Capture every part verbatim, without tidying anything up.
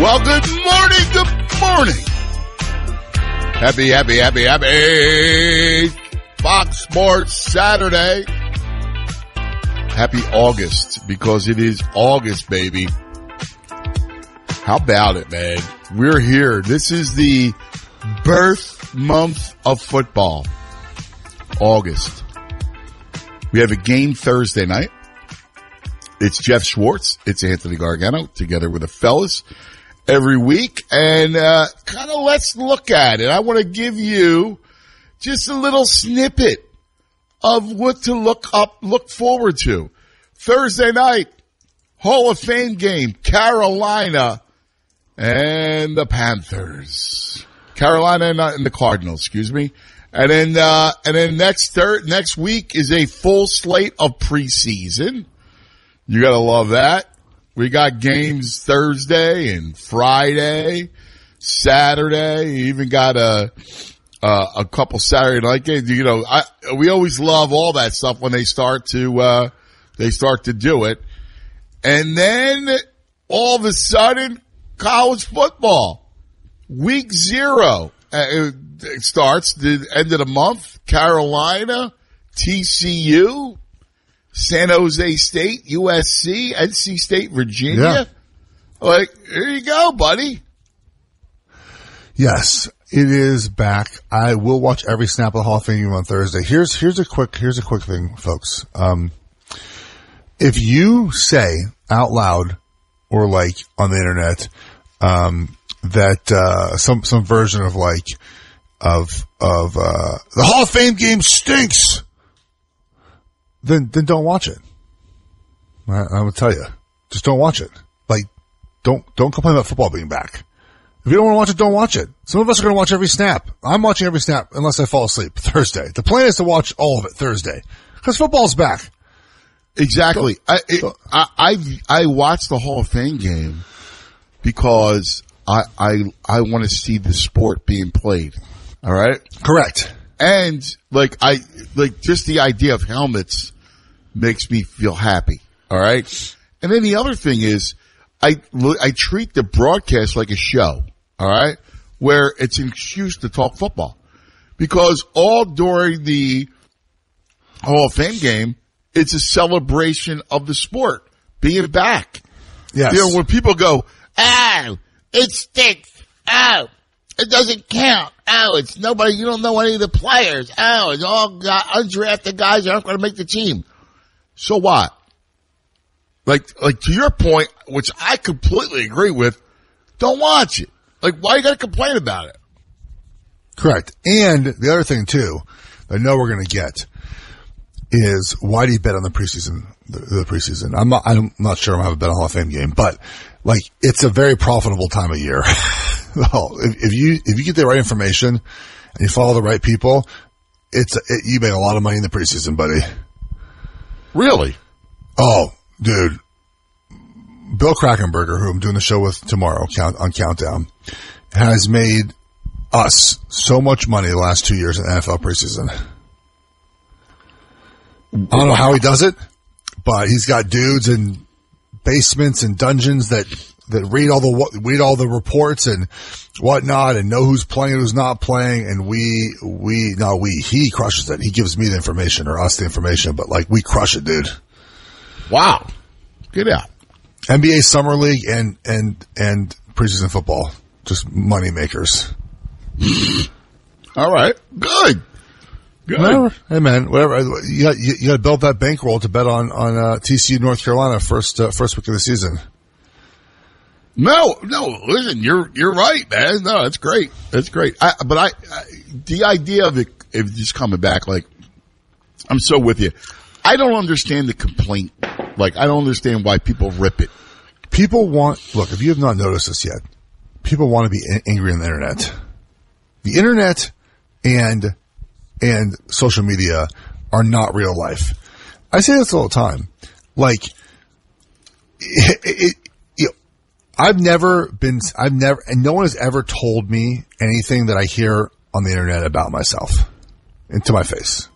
Well, good morning, good morning. Happy, happy, happy, happy Fox Sports Saturday. Happy August, because it is August, baby. How about it, man? We're here. This is the birth month of football. August. We have a game Thursday night. It's Jeff Schwartz. It's Anthony Gargano together with the fellas every week. And uh kind of let's look at it. I want to give you just a little snippet of what to look up, look forward to. Thursday night, Hall of Fame game, Carolina and the Panthers. Carolina and, uh, and the Cardinals, excuse me. And then, uh, and then next third, next week is a full slate of preseason. You gotta love that. We got games Thursday and Friday, Saturday. You even got a, uh, a couple Saturday night games. You know, I, we always love all that stuff when they start to, uh, they start to do it. And then all of a sudden, college football. Week zero. Uh, it starts the end of the month. Carolina, T C U, San Jose State, U S C, N C State, Virginia. Yeah. Like, here you go, buddy. Yes, it is back. I will watch every snap of the Hall of Fame game on Thursday. Here's here's a quick here's a quick thing, folks. Um, if you say out loud or like on the internet um, that uh, some some version of like of of uh, the Hall of Fame game stinks, then then don't watch it. I, I will tell you, just don't watch it. Like, don't don't complain about football being back. If you don't want to watch it, don't watch it. Some of us are going to watch every snap. I'm watching every snap unless I fall asleep Thursday. The plan is to watch all of it Thursday because football's back. Exactly. I, it, I I I watched the Hall of Fame game because I I I want to see the sport being played. All right? Correct. And like I like just the idea of helmets makes me feel happy. All right? And then the other thing is I I treat the broadcast like a show. All right? Where it's an excuse to talk football. Because all during the Hall of Fame game, it's a celebration of the sport being back. Yes. You know, when people go, oh, it stinks. Oh, it doesn't count. Oh, it's nobody, you don't know any of the players. Oh, it's all got undrafted guys that aren't going to make the team. So what? Like, like to your point, which I completely agree with, don't watch it. Like, why you got to complain about it? Correct. And the other thing too, I know we're going to get is why do you bet on the preseason, the, the preseason? I'm not, I'm not sure I'm going to have a bet on a Hall of Fame game, but like, it's a very profitable time of year. Well, if, if you, if you get the right information and you follow the right people, it's, it, you make a lot of money in the preseason, buddy. Really? Oh, dude. Bill Krakenberger, who I'm doing the show with tomorrow count, on Countdown, has made us so much money the last two years in N F L preseason. I don't know how he does it, but he's got dudes in basements and dungeons that, that read all the, read all the reports and whatnot and know who's playing and who's not playing. And we, we, no, we, he crushes it. He gives me the information or us the information, but like we crush it, dude. Wow. Get out. N B A Summer League and, and, and preseason football. Just money makers. All right. Good. Good. Whatever. Hey man, whatever. You got, you, you got to build that bankroll to bet on, on, uh, T C U North Carolina first, uh, first week of the season. No, no, listen, you're, you're right, man. No, that's great. That's great. I, but I, I, the idea of it, of just coming back, like, I'm so with you. I don't understand the complaint. Like, I don't understand why people rip it. People want, look, if you have not noticed this yet, people want to be angry on the internet. The internet and, and social media are not real life. I say this all the time. Like, it, it, you know, I've never been, I've never, and no one has ever told me anything that I hear on the internet about myself into my face.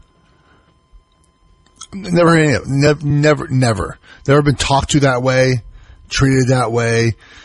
Never, never, never, never, never been talked to that way, treated that way.